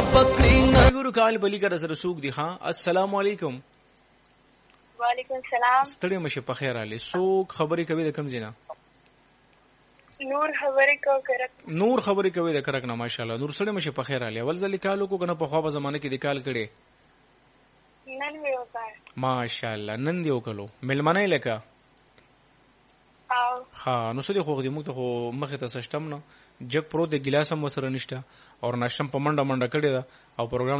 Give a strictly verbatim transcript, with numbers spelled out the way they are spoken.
پکړې ګورو کال بلی کړه سره سوق دی. ها السلام علیکم. وعلیکم السلام. ستړي مشه په خیر علي. سوق خبرې کوي د کم زینا؟ نور خبرې کو کرک. نور خبرې کوي د کرک نه. ماشاءالله نور ستړي مشه په خیر علي. اول ځل کالو کو کنه په خو په زمانه کې د کال کړي. نن وی وکړ. ماشاءالله نن دی وکړو. ملمنه لکه او ها نو سړي خو دې موږ ته خو مخه ته سیستم نه جګ پرو د ګلاس هم سره نشته او ناشتم په منډه منډه کړی دا او پروګرام